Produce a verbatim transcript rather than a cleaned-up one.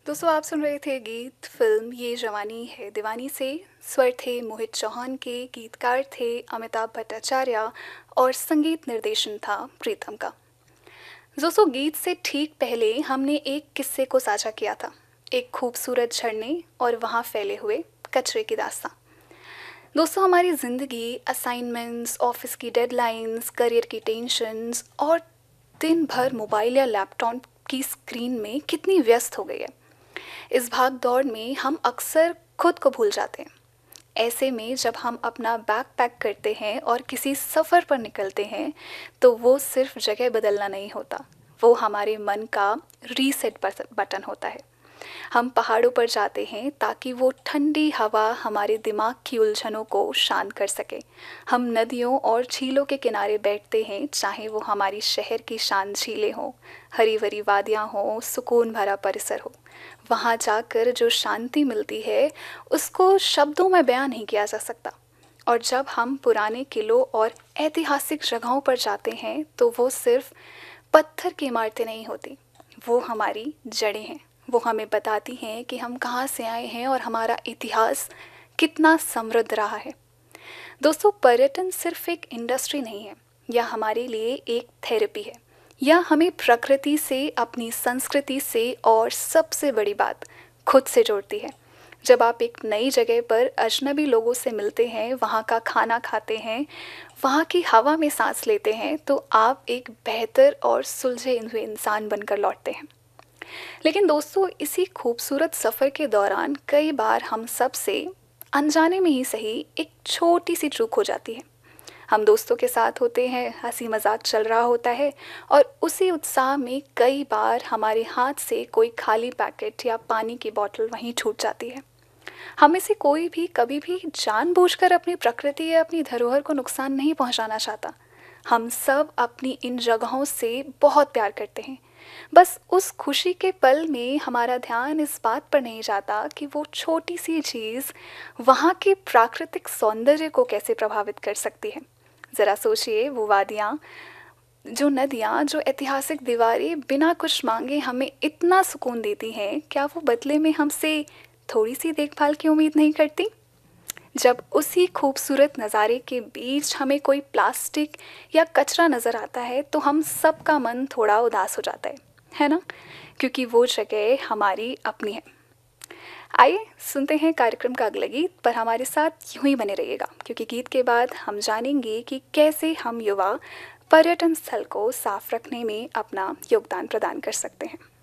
दोस्तों आप सुन रहे थे गीत फिल्म ये जवानी है दीवानी से। स्वर थे मोहित चौहान के, गीतकार थे अमिताभ भट्टाचार्य और संगीत निर्देशन था प्रीतम का। दोस्तों गीत से ठीक पहले हमने एक किस्से को साझा किया था, एक खूबसूरत झरने और वहाँ फैले हुए कचरे की दास्तां। दोस्तों हमारी ज़िंदगी असाइनमेंट्स, ऑफिस की डेडलाइंस, करियर की टेंशन्स और दिन भर मोबाइल या लैपटॉप की स्क्रीन में कितनी व्यस्त हो गई है। इस भाग दौड़ में हम अक्सर खुद को भूल जाते हैं। ऐसे में जब हम अपना बैग पैक करते हैं और किसी सफ़र पर निकलते हैं तो वो सिर्फ जगह बदलना नहीं होता, वो हमारे मन का रीसेट बटन होता है। हम पहाड़ों पर जाते हैं ताकि वो ठंडी हवा हमारे दिमाग की उलझनों को शांत कर सके। हम नदियों और झीलों के किनारे बैठते हैं, चाहे वो हमारी शहर की शांत झीलें हों, हरी भरी वादियाँ हों, सुकून भरा परिसर हो। वहाँ जाकर जो शांति मिलती है उसको शब्दों में बयां नहीं किया जा सकता। और जब हम पुराने किलों और ऐतिहासिक जगहों पर जाते हैं तो वो सिर्फ पत्थर की इमारतें नहीं होती, वो हमारी जड़ें हैं। वो हमें बताती हैं कि हम कहाँ से आए हैं और हमारा इतिहास कितना समृद्ध रहा है। दोस्तों पर्यटन सिर्फ एक इंडस्ट्री नहीं है, यह हमारे लिए एक थेरेपी है। यह हमें प्रकृति से, अपनी संस्कृति से और सबसे बड़ी बात खुद से जोड़ती है। जब आप एक नई जगह पर अजनबी लोगों से मिलते हैं, वहाँ का खाना खाते हैं, वहाँ की हवा में सांस लेते हैं, तो आप एक बेहतर और सुलझे हुए इंसान बनकर लौटते हैं। लेकिन दोस्तों इसी खूबसूरत सफ़र के दौरान कई बार हम सब से अनजाने में ही सही एक छोटी सी चूक हो जाती है। हम दोस्तों के साथ होते हैं, हंसी मजाक चल रहा होता है और उसी उत्साह में कई बार हमारे हाथ से कोई खाली पैकेट या पानी की बोतल वहीं छूट जाती है। हम में से कोई भी कभी भी जानबूझकर अपनी प्रकृति या अपनी धरोहर को नुकसान नहीं पहुंचाना चाहता। हम सब अपनी इन जगहों से बहुत प्यार करते हैं। बस उस खुशी के पल में हमारा ध्यान इस बात पर नहीं जाता कि वो छोटी सी चीज़ वहाँ के प्राकृतिक सौंदर्य को कैसे प्रभावित कर सकती है। ज़रा सोचिए, वो वादियाँ, जो नदियाँ, जो ऐतिहासिक दीवारें बिना कुछ मांगे हमें इतना सुकून देती हैं, क्या वो बदले में हमसे थोड़ी सी देखभाल की उम्मीद नहीं करती? जब उसी खूबसूरत नज़ारे के बीच हमें कोई प्लास्टिक या कचरा नज़र आता है तो हम सब का मन थोड़ा उदास हो जाता है, है ना? क्योंकि वो जगह हमारी अपनी है। आइए सुनते हैं कार्यक्रम का अगला गीत, पर हमारे साथ यूं ही बने रहिएगा, क्योंकि गीत के बाद हम जानेंगे कि कैसे हम युवा पर्यटन स्थल को साफ रखने में अपना योगदान प्रदान कर सकते हैं।